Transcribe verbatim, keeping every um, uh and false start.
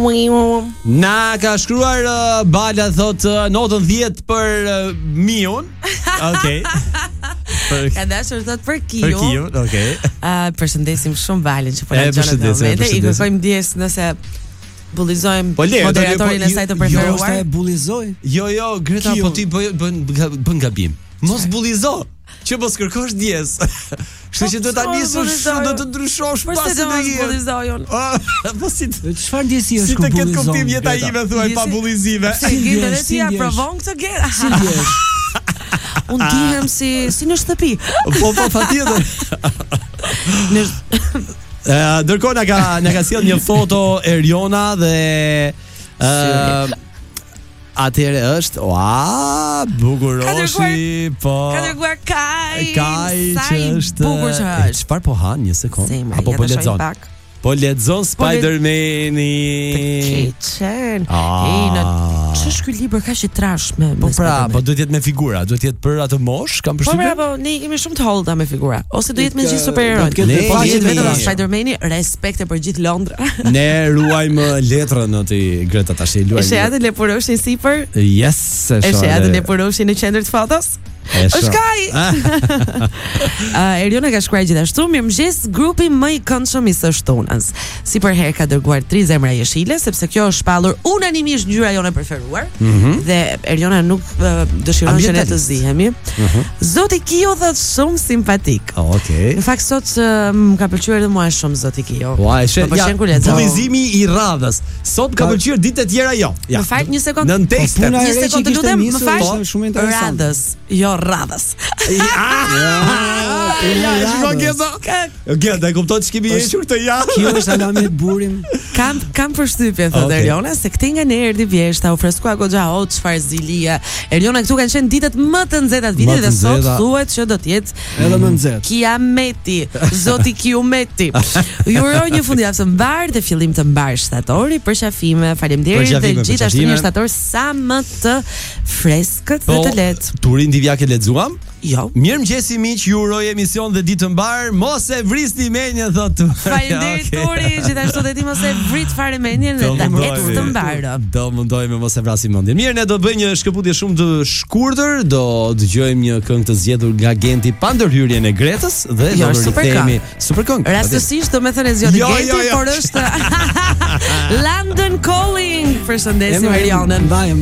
Na ka shkruar uh, Bala thot uh, notën dhjetë për uh, Miun. Okej. Për... Ka dashur thot për Kiun. Për Kiun, okej. Uh, përshëndesim shumë Balin që po na gjon në momente. I kërkojmë ndjes nëse bullizojmë po moderatorin e saj të preferuar. Jo, e bullizoj. Jo, jo, Greta, po ti bën bën bën gabim. Mos bullizo. Që mos kërkosh ndjes. Kështu që do ta nisësh shumë, do të ndryshosh pas të bullizojon. Po si çfarë ndjesi është ku bullizon? Si të ketë kuptim jeta ime thuaj pa bullizime. Si gjendë ti ja provon këtë gjë. Si ndjesh? Unë dihem si si në shtëpi. Po po patjetër. Në Ndërkohë na ka na ka sjell një foto Eriona dhe ë atëre është, ua, bukuroshi, po. Ka dërguar Kaj. Kaj që është bukur që është. Çfarë po han një sekond? Apo po lexon? Po lexon Spider-Man-i. Kitchen. Ej, në ç'është ky libër kaq i trash me Po pra, po duhet jetë me figura, duhet jetë për atë mosh, kam përshtypjen. Po pra, po ne kemi shumë të hollta me figura. Ose do jetë me gjithë superherojt. Ne po jetë vetëm me Spider-Man-i, respekte për gjithë Londra. Ne ruajmë letrën aty Greta tash i luajmë. Është atë lepuroshin sipër? Yes, është. Është atë lepuroshin në qendër të fotos? Është Kaj. Eriona ka shkruar gjithashtu: "Mirëmëngjes, grupi më i këndshëm i së shtunës." Si për herë ka dërguar tri zemra jeshile, sepse kjo është shpallur unanimisht ngjyra jone preferuar. Mm -hmm. Dhe Eriona nuk uh, dëshiron që ne të zihemi. Mm -hmm. Zoti Kio thot shumë simpatik. Oh, okay. Në fakt sot uh, më ka pëlqyer edhe mua shumë Zoti Kio. Ua, është ja, bullizimi i radhës. Sot ka pëlqyer ditë të tjera jo. Ja. Në fakt një sekond. Në tekstet. Një sekond të lutem, më fal. Shumë interesant. Radhës, jo radhës. Gjenda, e kupton ç'kemi hequr këtë javë. Kjo është Alami burim. Kam kam përshtypjen thotë Eriona se këtej nga ne erdhi vjeshta, u freskua goxha o çfarë zilia. Eriona këtu kanë qenë ditët më të nxehta të vitit dhe sot thuhet që do të jetë edhe më nxehtë. Kiameti, Zoti Kiumeti. Ju uroj një fundjavë të mbar dhe fillim të mbar shtatori, përqafime. Faleminderit dhe gjithashtu një shtator sa më të freskët dhe të lehtë. Turin Divjake lexuam? Jo. Mirëmëngjesi miq, ju uroj emision dhe ditë të mbar. Mos e vrisni menjen thotë. Faleminderit Turi, gjithashtu dhe ti mos e vrit fare menjen dhe ta ecë të mbar. Do mundojmë mos e vrasim mendjen. Mirë, ne do bëjmë një shkëputje shumë të shkurtër, do dëgjojmë një këngë të zgjedhur nga Genti pa ndërhyrjen e Gretës dhe do rikthehemi super këngë. Rastësisht do të thënë zgjodhi Genti, por është London Calling. Përshëndesim Erionën.